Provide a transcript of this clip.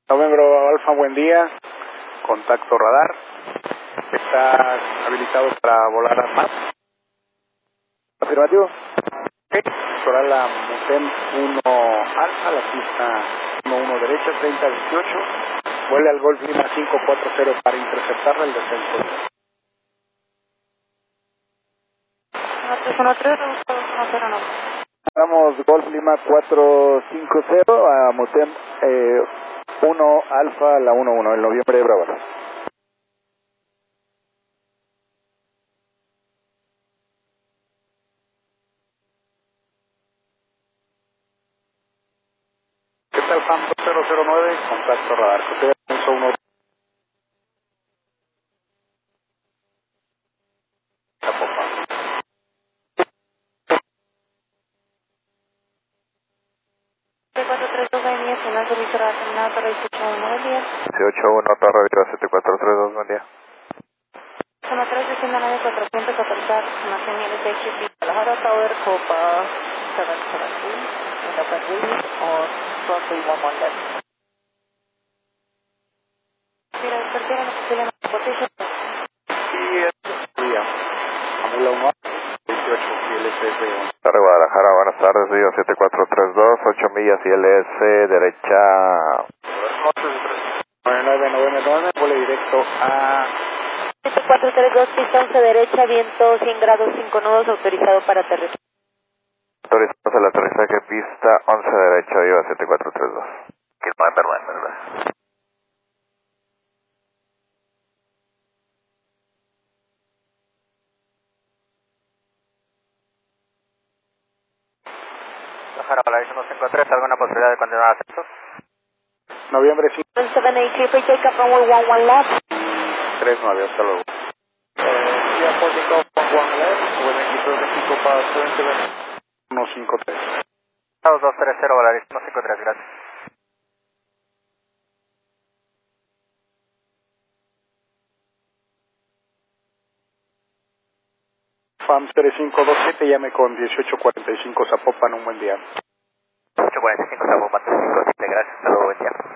Novembro Alfa, buen día. Contacto radar. ¿Está habilitado para volar a más? Afirmativo. Ok. Solar la Mutem 1 Alfa, la pista 11 derecha, 3018. Vuele al Golf Lima 540 para interceptarla el descenso. 1313, Vamos Golf Lima 450 a Mutem 1 Alfa, la 11, en noviembre de Bravo. ¿Qué tal, FAM 009? Contacto radar. Usted puso uno. Zapopan. 7432, Avenida Nacional del Litoral, terminado para 181, buen día. 181 Torre Viva 7432, buen día. Zona 3, descienda 9400, apertar, aproximación LTX, Guadalajara, Tower, Copa, 772, Independent Lead, or roughly 11 left. Mira, despertar en la posible position. Y día. Amula 1 28 ILS. Torre Guadalajara, buenas tardes, Viva 7432, 8 millas ILS, derecha. 9999, vuelo directo a 7432, pista 11 derecha, viento 100 grados, 5 nudos, autorizado para aterrizar. Autorizamos el aterrizaje pista 11 derecha, Viva 7432. Kilpander, ¿verdad? Guadalajara, Valencia 153, ¿alguna posibilidad de continuar ascenso? noviembre 783, free take up runway 11 left. 539, hasta luego. Yeah, for the golf on 1 left, with Mexico, Mexico para 77. 153. 230, Valencia 153, gracias. FAM 3527, llame con 1845 Zapopan, un buen día. 845, Zapopan 357, gracias, hasta luego, buen día.